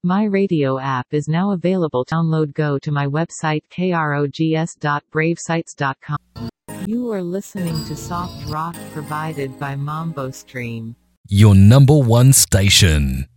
My radio app is now available. Download. Go to my website krogs.bravesites.com. You are listening to soft rock provided by Mambo Stream. Your number one station.